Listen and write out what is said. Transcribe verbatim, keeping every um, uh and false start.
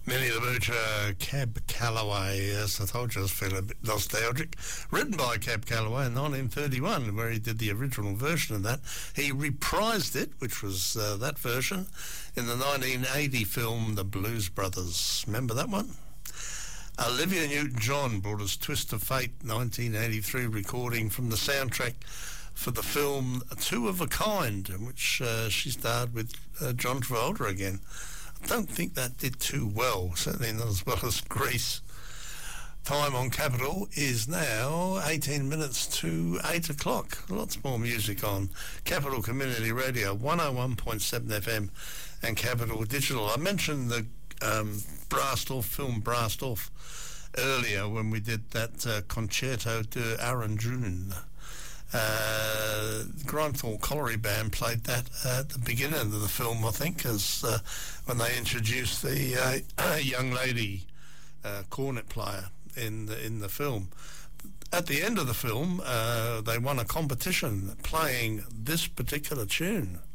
Minnie the Moocher, Cab Calloway. Yes, I told you I was feeling a bit nostalgic. Written by Cab Calloway in nineteen thirty-one, where he did the original version of that. He reprised it, which was uh, that version, in the nineteen eighty film The Blues Brothers. Remember that one? Olivia Newton-John brought us Twist of Fate, nineteen eighty-three recording from the soundtrack for the film Two of a Kind, in which uh, she starred with uh, John Travolta again. I don't think that did too well, certainly not as well as Grease. Time on Capital is now eighteen minutes to eight o'clock. Lots more music on Capital Community Radio, one oh one point seven F M and Capital Digital. I mentioned the um, Brastorff film Brastorff earlier when we did that uh, Concerto de Arundune. Uh, Grimethorpe Colliery Band played that at the beginning of the film, I think, as uh, when they introduced the uh, young lady uh, cornet player in the, in the film. At the end of the film, uh, they won a competition playing this particular tune.